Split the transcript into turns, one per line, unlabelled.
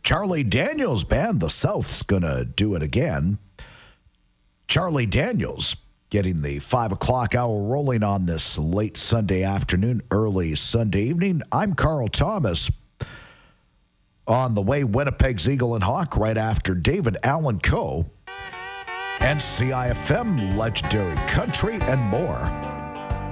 Charlie Daniels Band, the South's going to do it again. Charlie Daniels getting the 5 o'clock hour rolling on this late Sunday afternoon, early Sunday evening. I'm Carl Thomas. On the way, Winnipeg's Eagle and Hawk right after David Allen Coe and CIFM, Legendary Country, and more.